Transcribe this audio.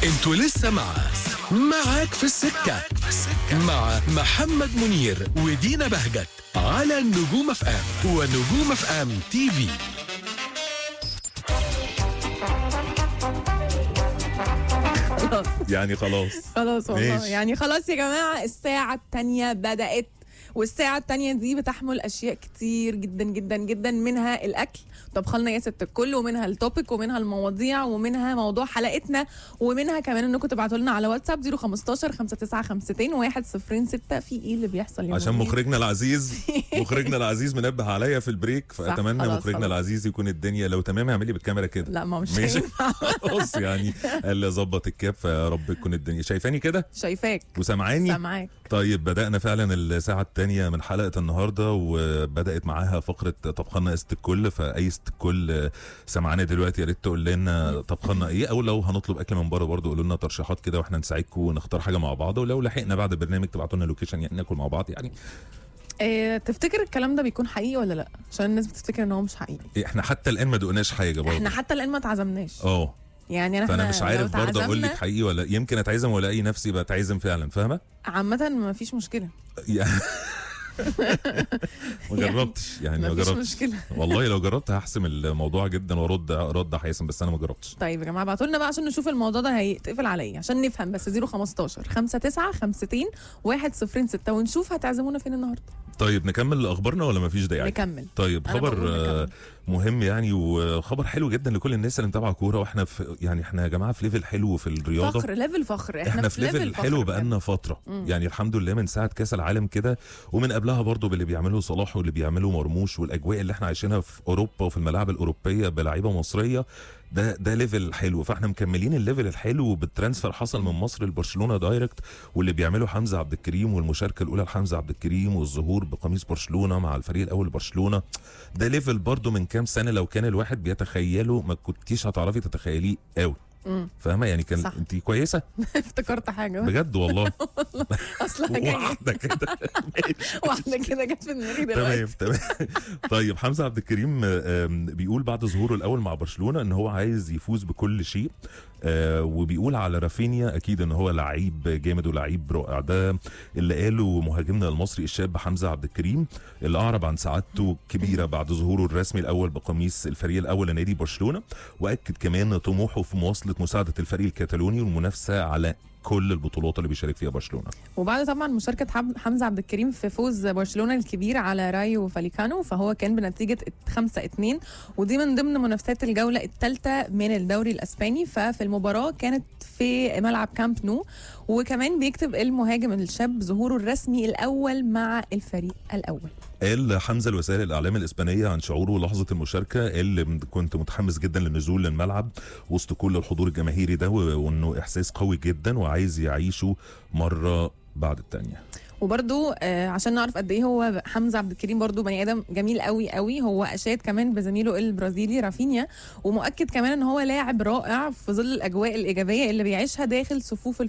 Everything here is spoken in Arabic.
انتوا لسه معاك في السكة مع محمد منير ودينا بهجت على النجوم اف ام ونجوم اف ام تي في. يعني خلاص والله ماشي. يعني خلاص يا جماعة، الساعة التانية بدأت، والساعة التانية دي بتحمل أشياء كتير جدا جدا جدا، منها الأكل طبخ لنا يا ست الكل، ومنها التوبيك، ومنها المواضيع، ومنها موضوع حلقتنا، ومنها كمان انكم تبعتوا لنا على واتساب 015 5952 106. في ايه اللي بيحصل يا عشان منير؟ مخرجنا العزيز منبه عليا في البريك، فاتمنى خلاص مخرجنا خلاص. العزيز يكون الدنيا لو تمام يعمل لي بالكاميرا كده. لا ما مش ماشي هينفع. خلاص يعني قال لي ظبط الكاب، فيا رب تكون الدنيا شايفاني كده شايفاك وسامعاني. سامعاك. طيب بدأنا فعلا الساعة الثانية من حلقة النهاردة، وبدأت معاها فقرة طبخنا است الكل. فأي است الكل سمعنا دلوقتي يا ريت تقول لنا طبخنا ايه، او لو هنطلب اكل من بره برضه قولوا لنا ترشيحات كده واحنا نساعدكم ونختار حاجة مع بعض، ولو لحقنا بعد البرنامج تبعتوا لنا لوكيشن يعني ناكل مع بعض يعني. تفتكر الكلام ده بيكون حقيقي ولا لا؟ عشان الناس بتفتكر ان هو مش حقيقي. احنا حتى الآن ما دقناش حاجة برضه. احنا حتى الان ما اتعزمناش. فانا يعني احنا مش لو عارف برضه اقول لك اتعزمنا حقيقي ولا يمكن اتعزم ولا الاقي نفسي بتعزم فعلا، فاهمه؟ عامة ما فيش مشكلة. ما جربتش يعني، ما ما فيش جربتش مشكلة. والله لو جربت هحسم الموضوع جدا وارد رد حاسم، بس انا ما جربتش. طيب يا جماعه ابعتوا لنا بقى عشان نشوف الموضوع ده هيتقفل على ايه، عشان نفهم بس. 015 5952 106 ونشوف هتعزمونا فين النهارده. طيب نكمل اخبارنا ولا ما فيش داعي؟ نكمل. طيب أنا خبر بقول نكمل. مهم يعني، وخبر حلو جدا لكل الناس اللي متابعه كوره. واحنا في يعني احنا يا جماعه في ليفل حلو في الرياضه، فخر ليفل فخر. احنا في ليفل حلو بقالنا فتره يعني الحمد لله من ساعه كاس العالم كده، ومن قبلها برضو باللي بيعمله صلاح واللي بيعمله مرموش والاجواء اللي احنا عايشينها في اوروبا وفي الملاعب الاوروبيه بلاعيبه مصريه. ده ليفل حلو، فاحنا مكملين الليفل الحلو بالترانسفير حصل من مصر لبرشلونه دايركت، واللي بيعمله حمزه عبد الكريم والمشاركه الاولى لحمزه عبد الكريم والظهور بقميص برشلونه مع الفريق الاول برشلونه. ده ليفل برضو من كام سنه لو كان الواحد بيتخيله ما كنتيش هتعرفي تتخيليه قوي، فاهمه يعني؟ كان صح. انت كويسه افتكرت حاجه بجد والله. اصلا جايه واحده كده واحده كده جت في دماغي تمام دلوقتي. تمام. طيب حمزه عبد الكريم بيقول بعد ظهوره الاول مع برشلونه ان هو عايز يفوز بكل شيء، وبيقول على رافينيا اكيد ان هو لعيب جامد ولعيب رائع. ده اللي قاله مهاجمنا المصري الشاب حمزه عبد الكريم، اللي اعرب عن سعادته كبيره بعد ظهوره الرسمي الاول بقميص الفريق الاول لنادي برشلونه، واكد كمان طموحه في مواصله مساعده الفريق الكتالوني والمنافسه على كل البطولات اللي بيشارك فيها برشلونه. وبعد طبعا مشاركه حمزه عبد الكريم في فوز برشلونه الكبير على رايو فاليكانو، فهو كان بنتيجه 5-2، ودي من ضمن منافسات الجوله الثالثه من الدوري الاسباني. ففي المباراه كانت في ملعب كامب نو، وكمان بيكتب المهاجم الشاب ظهوره الرسمي الاول مع الفريق الاول. قال حمزه لوسائل الاعلام الاسبانيه عن شعوره لحظه المشاركه، قال كنت متحمس جدا للنزول للملعب وسط كل الحضور الجماهيري ده، وانه احساس قوي جدا وعايز يعيشه مره بعد الثانيه. وبرده عشان نعرف قد ايه هو حمزه عبد الكريم برده بني ادم جميل قوي قوي. هو اشاد كمان بزميله البرازيلي رافينيا، ومؤكد كمان ان هو لاعب رائع في ظل الاجواء الايجابيه اللي بيعيشها داخل صفوف